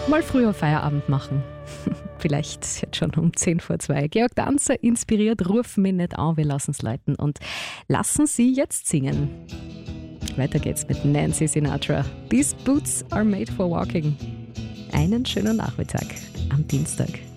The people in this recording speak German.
mal früher Feierabend machen. Vielleicht jetzt schon um 10 vor 2. Georg Danzer inspiriert, rufen mich nicht an, wir lassen es läuten und lassen Sie jetzt singen. Weiter geht's mit Nancy Sinatra. These boots are made for walking. Einen schönen Nachmittag am Dienstag.